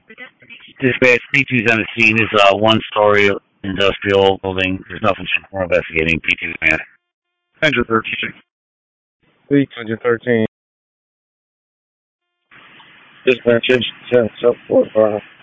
Dispatch P2's on the scene. This is a one-story industrial building. There's nothing for investigating. P2 man. 113. Speak 113. Dispatch 10 745.